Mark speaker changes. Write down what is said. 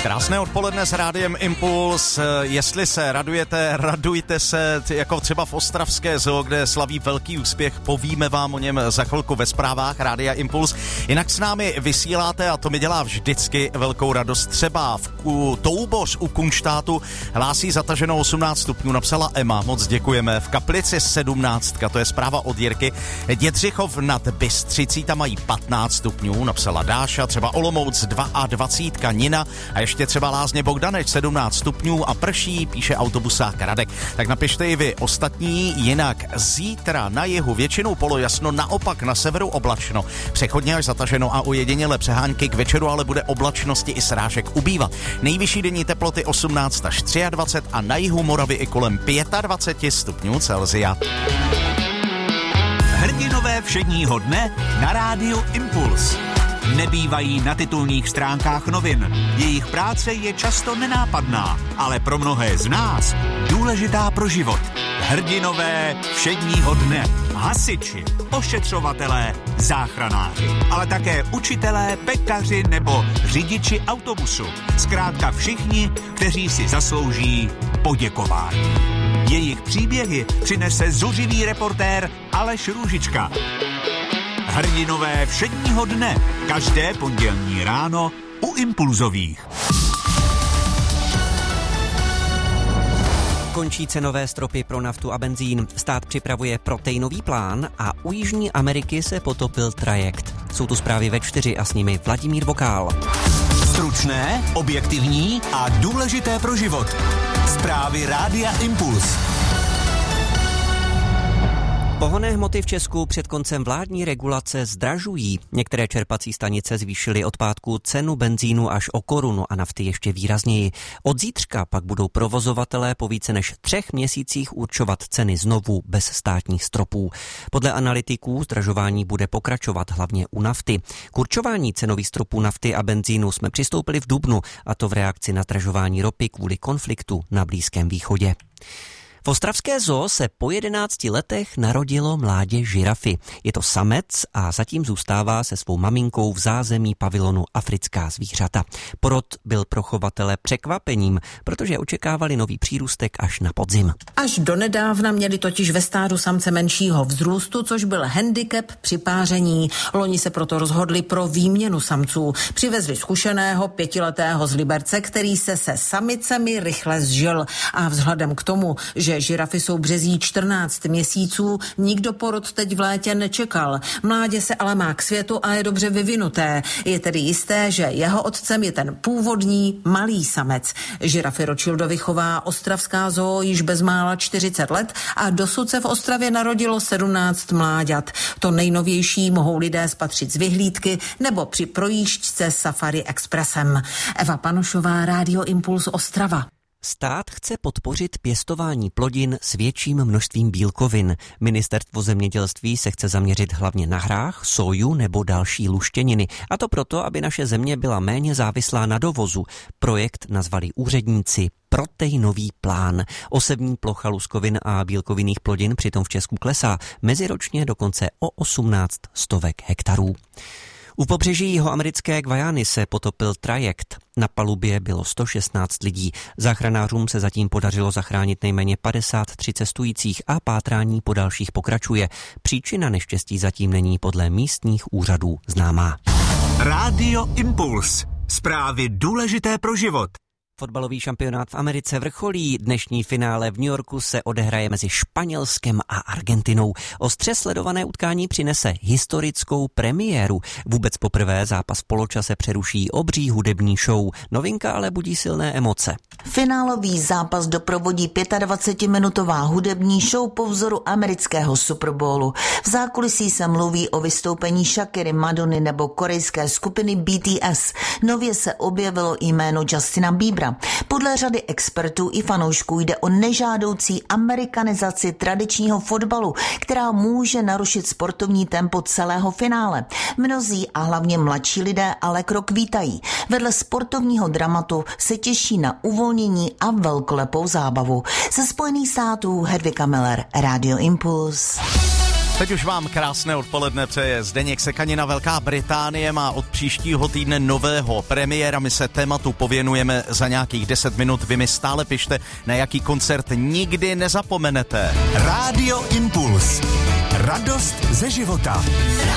Speaker 1: Krásné odpoledne s Rádiem Impuls. Jestli se radujete, radujte se, jako třeba v ostravské zoo, kde slaví velký úspěch. Povíme vám o něm za chvilku ve zprávách Rádia Impuls. Jinak s námi vysíláte, a to mi dělá vždycky velkou radost. Třeba v Touboř u Kunštátu hlásí zataženou 18 stupňů, napsala Emma, moc děkujeme. V Kaplici 17, to je zpráva od Jirky. Dětřichov nad Bystřicí, tam mají 15 stupňů, napsala Dáša. Třeba Olomouc 22, Nina a ještě třeba Lázně Bogdaneč 17 stupňů a prší, píše autobusák Radek. Tak napište i vy ostatní. Jinak zítra na jihu většinou polojasno, naopak na severu oblačno, přechodně až zataženo a ojedinělé přehánky, k večeru ale bude oblačnosti i srážek ubývat. Nejvyšší denní teploty 18 až 23 a na jihu Moravy i kolem 25 stupňů Celsia.
Speaker 2: Hrdinové všedního dne na Rádiu Impuls. Nebývají na titulních stránkách novin. Jejich práce je často nenápadná, ale pro mnohé z nás důležitá pro život. Hrdinové všedního dne. Hasiči, ošetřovatelé, záchranáři, ale také učitelé, pekaři nebo řidiči autobusu. Zkrátka všichni, kteří si zaslouží poděkování. Jejich příběhy přinese zuřivý reportér Aleš Růžička. Hrdinové všedního dne, každé pondělní ráno u Impulzových.
Speaker 3: Končí cenové stropy pro naftu a benzín. Stát připravuje proteinový plán a u Jižní Ameriky se potopil trajekt. Jsou tu zprávy ve 4 a s nimi Vladimír Vokál.
Speaker 2: Stručné, objektivní a důležité pro život. Zprávy Rádia Impuls.
Speaker 3: Pohonné hmoty v Česku před koncem vládní regulace zdražují. Některé čerpací stanice zvýšily od pátku cenu benzínu až o korunu a nafty ještě výrazněji. Od zítřka pak budou provozovatelé po více než 3 měsících určovat ceny znovu bez státních stropů. Podle analytiků zdražování bude pokračovat hlavně u nafty. K určování cenových stropů nafty a benzínu jsme přistoupili v dubnu, a to v reakci na zdražování ropy kvůli konfliktu na Blízkém východě. V ostravské zoo se po 11 letech narodilo mládě žirafy. Je to samec a zatím zůstává se svou maminkou v zázemí pavilonu Africká zvířata. Porod byl pro chovatele překvapením, protože očekávali nový přírůstek až na podzim.
Speaker 4: Až donedávna měli totiž ve stádu samce menšího vzrůstu, což byl handicap při páření. Loni se proto rozhodli pro výměnu samců. Přivezli zkušeného 5letého z Liberce, který se samicemi rychle zžil. A vzhledem k tomu, že žirafy jsou březí 14 měsíců, nikdo porod teď v létě nečekal. Mládě se ale má k světu a je dobře vyvinuté. Je tedy jisté, že jeho otcem je ten původní malý samec. Žirafy Rothschildovy chová ostravská zoo již bezmála 40 let a dosud se v Ostravě narodilo 17 mláďat. To nejnovější mohou lidé spatřit z vyhlídky nebo při projížďce Safari Expressem. Eva Panošová, Rádio Impuls Ostrava.
Speaker 3: Stát chce podpořit pěstování plodin s větším množstvím bílkovin. Ministerstvo zemědělství se chce zaměřit hlavně na hrách, soju nebo další luštěniny. A to proto, aby naše země byla méně závislá na dovozu. Projekt nazvali úředníci proteinový plán. Osevní plocha luskovin a bílkovinných plodin přitom v Česku klesá meziročně dokonce o 18 stovek hektarů. U pobřeží jihoamerické Guajany se potopil trajekt. Na palubě bylo 116 lidí. Záchranářům se zatím podařilo zachránit nejméně 53 cestujících a pátrání po dalších pokračuje. Příčina neštěstí zatím není podle místních úřadů známá.
Speaker 2: Rádio Impuls. Zprávy důležité pro život.
Speaker 3: Fotbalový šampionát v Americe vrcholí. Dnešní finále v New Yorku se odehraje mezi Španělskem a Argentinou. Ostře sledované utkání přinese historickou premiéru. Vůbec poprvé zápas v poločase přeruší obří hudební show. Novinka ale budí silné emoce.
Speaker 5: Finálový zápas doprovodí 25-minutová hudební show po vzoru amerického Super Bowlu. V zákulisí se mluví o vystoupení Shakiry, Madony nebo korejské skupiny BTS. Nově se objevilo jméno Justina Biebera. Podle řady expertů i fanoušků jde o nežádoucí amerikanizaci tradičního fotbalu, která může narušit sportovní tempo celého finále. Mnozí a hlavně mladší lidé ale krok vítají. Vedle sportovního dramatu se těší na uvolnění a velkolepou zábavu. Ze Spojených států Hedvika Miller, Radio Impuls.
Speaker 1: Teď už vám krásné odpoledne přeje Zdeněk Sekanina. Velká Británie má od příštího týdne nového premiéra. My se tématu pověnujeme za nějakých 10 minut. Vy mi stále pište, na jaký koncert nikdy nezapomenete.
Speaker 2: Rádio Impuls. Radost ze života.